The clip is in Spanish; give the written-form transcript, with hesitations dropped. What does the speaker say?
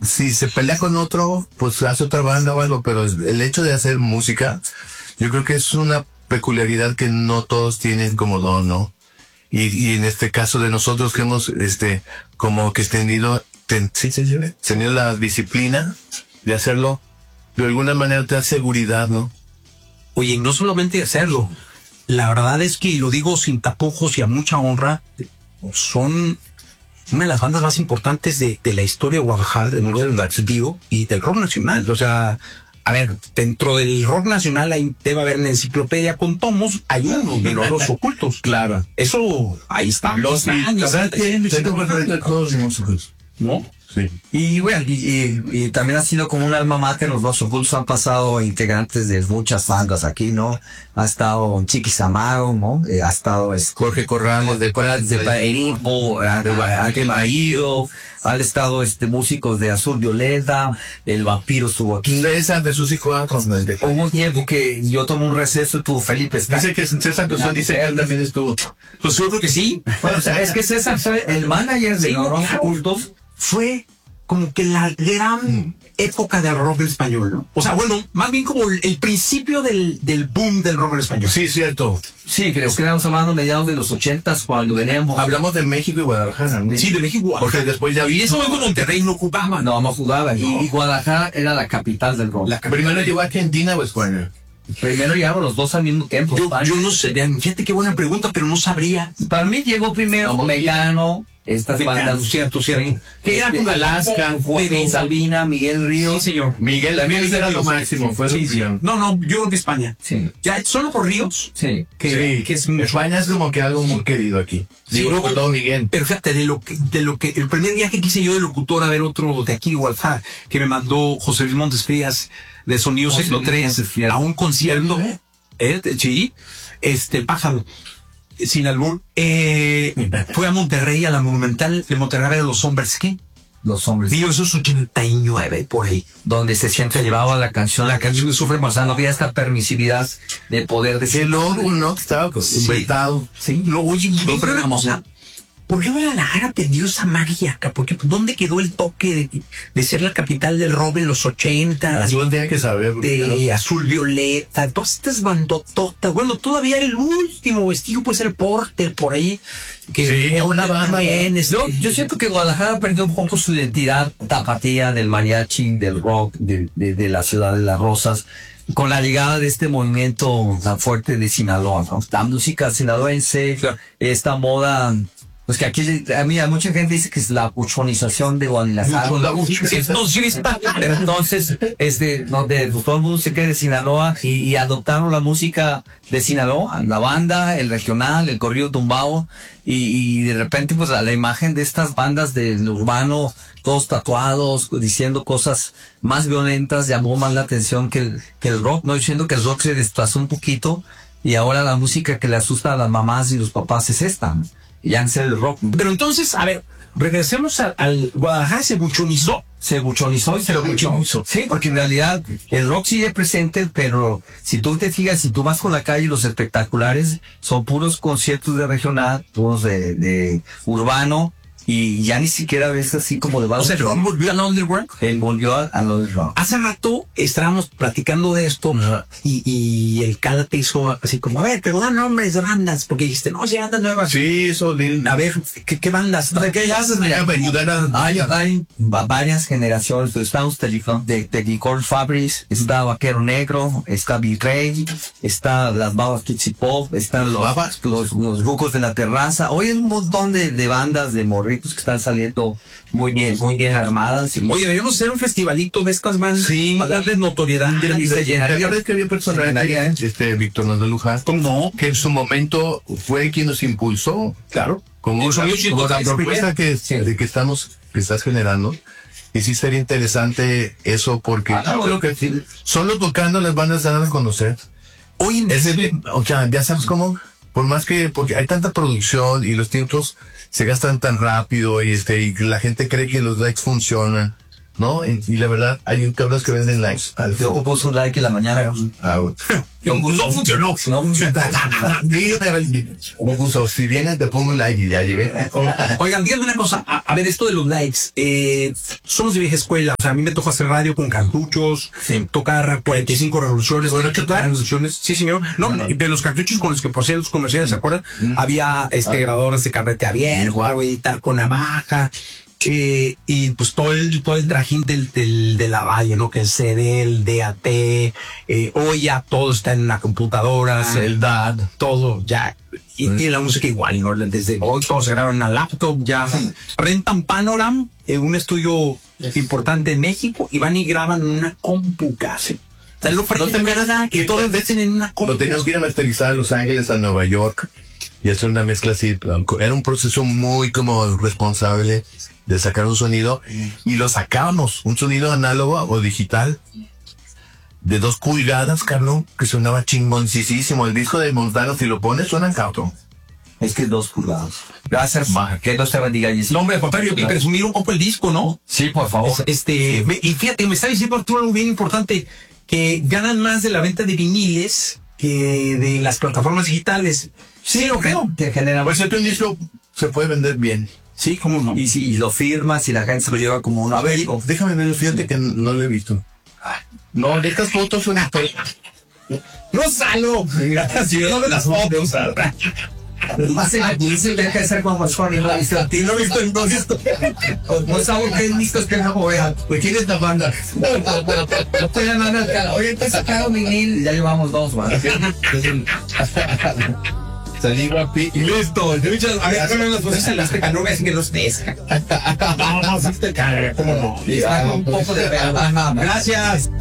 si se pelea con otro, pues hace otra banda o algo, pero el hecho de hacer música, yo creo que es una peculiaridad que no todos tienen como don, ¿no? Y en este caso de nosotros que hemos, como que tenido la disciplina de hacerlo, de alguna manera te da seguridad, ¿no? Oye, y no solamente hacerlo, la verdad es que, y lo digo sin tapujos y a mucha honra, son una de las bandas más importantes de la historia de Guadalajara, del mundo del trío y del rock nacional. O sea, a ver, dentro del rock nacional hay, debe haber una enciclopedia con tomos, hay unos de los ocultos. Claro. Eso, ahí está. Los años. ¿No? Sí. Y bueno, y también ha sido como un alma mater. Los Los Ocultos han pasado integrantes de muchas bandas aquí, ¿no? Ha estado Chiquis Amaro, ¿no? Ha estado Jorge Corrales de Paeripo, Ángel Maído, han estado músicos de Azul Violeta, El Vampiro estuvo aquí. César de sus hijos. Hubo un tiempo que yo tomé un receso y tuvo Felipe. Dice que César Cruzón dice que él también estuvo. Pues yo creo que sí. Bueno, o sea, es que César, el manager de Los Ocultos, fue como que la gran época del rock en español, ¿no? O sea, bueno, más bien como el principio del boom del rock en español. Sí, cierto. sí, creo que éramos hablando mediados de los 80s cuando veníamos. Hablamos de México y Guadalajara, ¿no? Sí, de México. Porque después ya Y eso con Monterrey no ocupaba. No jugaba. Y Guadalajara era la capital del rock. Primero llegó a Argentina o España. Primero llegamos los dos al mismo tiempo. Yo no sé, fíjate qué buena pregunta, pero no sabría. Para mí llegó primero Mexicano, estas bandas. Cierto. Que era con Alaska, Juan Sabina, Miguel Ríos. Sí, señor. Miguel era lo máximo. Fue sí. No, yo creo que España. Sí. Ya, solo por Ríos. Sí. Que es España es como que algo muy querido aquí. Sí, Digo, con todo Miguel. Pero fíjate, de lo que, el primer viaje que hice yo de locutor a ver otro de aquí, Guadalajara, que me mandó José Luis Montes Frías de Sonido Siglo 3 a un concierto. Sí, Pájaro. Sin albur, fue a Monterrey, a la Monumental de Monterrey, a ver a los hombres, ¿qué? Los hombres. Digo, eso es 89, por ahí. Donde se siente llevaba la canción de Sufre Más. O sea, no había esta permisividad de poder decir. El logo, ¿no? Estaba inventado. Sí. No, oye, pero una cosa, ¿por qué Guadalajara perdió esa magia acá? Porque ¿dónde quedó el toque de ser la capital del rock en los 80? Así tenía que saber. De Azul Violeta, todas estas bandototas. Bueno, todavía el último vestigio puede ser Porter por ahí. Que sí, una banda bien. Yo siento que Guadalajara perdió un poco su identidad tapatía del mariachi, del rock, de la ciudad de las rosas, con la llegada de este movimiento tan fuerte de Sinaloa, ¿no? La música sinaloense, claro. Esta moda. Pues que aquí, a mucha gente dice que es la buchonización de Guadalajara. Pero entonces, donde todo el mundo se queda de Sinaloa y adoptaron la música de Sinaloa, la banda, el regional, el corrido tumbado, y de repente, pues, a la imagen de estas bandas del urbano, todos tatuados, diciendo cosas más violentas, llamó más la atención que el rock, no diciendo que el rock se desplazó un poquito, y ahora la música que le asusta a las mamás y los papás es esta, ¿no? Ya en el rock. Pero entonces, a ver, regresemos al Guadalajara, se buchonizó y se lo buchonizó. Sí, porque en realidad el rock sigue presente, pero si tú te fijas, si tú vas por la calle, los espectaculares son puros conciertos de regional, puros de urbano, y ya ni siquiera ves así como de o sea, ¿el volvió al underground? Él volvió al underground. Hace rato estábamos platicando de esto y el Cala te hizo así como, a ver, pero da nombres de bandas, porque dijiste, no, si bandas nuevas. Sí, eso. A ver, ¿qué bandas? ¿De qué haces? Hay varias generaciones. Estamos de Licor Fabris, está Vaquero Negro, está Virrey, está las Babas Kids y Pop, están los Rucos de la Terraza. Hoy hay un montón de bandas de morritos que están saliendo muy bien armadas. Oye, deberíamos hacer un festivalito de estas bandas. Sí. Para darles notoriedad. Ya ves que había personajes, Víctor Manuel Luján, ¿cómo? que en su momento fue quien nos impulsó. Claro. Como la propuesta que estás generando. Y sí sería interesante eso porque creo que solo tocando las bandas se dan a conocer. Hoy o sea, ya sabes cómo, por más que, porque hay tanta producción y los tiempos se gastan tan rápido y la gente cree que los likes funcionan. ¿no? Y la verdad, hay cabros que venden likes. Yo puse un like en la mañana. No funcionó. No funcionó. Si vienes, te pongo un like y ya llegué. Oigan, díganme una cosa. A ver, esto de los likes. Somos de vieja escuela. O sea, a mí me tocó hacer radio con cartuchos, tocar 45 revoluciones. Bueno, revoluciones. Sí, señor. No, de los cartuchos con los que poseían los comerciales, ¿se acuerdan? Había grabadores de carrete abierto, algo y tal, con navaja. Y pues todo el trajín de la valle, ¿no? Que el CD, el DAT, hoy ya todo está en una computadora, el DAT, todo ya. Y la música igual, ¿no? Desde hoy todo se graba en una laptop, ya rentan Panoram, un estudio importante en México, y van y graban en una compu casi. O sea, no te verdad que todos ven en una compu. Lo teníamos que ir a masterizar a Los Ángeles, a Nueva York, y hacer una mezcla así. Era un proceso muy como responsable de sacar un sonido, y lo sacábamos, un sonido análogo o digital de 2 pulgadas, Carlos, que sonaba chingoncísimo. El disco de Montano, si lo pones, suena cabrón. Es que 2 pulgadas. Gracias, que Dios te bendiga. No, hombre, contrario, que presumir un poco el disco, ¿no? Sí, por favor. Y fíjate, me está diciendo Arturo algo bien importante, que ganan más de la venta de viniles que de las plataformas digitales. Sí, lo creo. Te genera... Pues un disco se puede vender bien. Sí, cómo no. Y si lo firmas y la gente se lo lleva como una... A ver, déjame ver, fíjate que no lo he visto. No, de estas fotos son... ¡No salgo! Gracias, no me las fotos. Más en la policía deja de ser como Sony, no he visto a ti, no he visto entonces. No sabes qué discos que no vean. Pues ¿quién es la banda? No estoy llamando al cara. Oye, te sacaron vinil. Ya llevamos 2, man. Salí guapi. Y listo. A ver, háganme unas cosas en las que no veas que los des. No, no, ¿cómo no? Está con un poco de pedo. Gracias.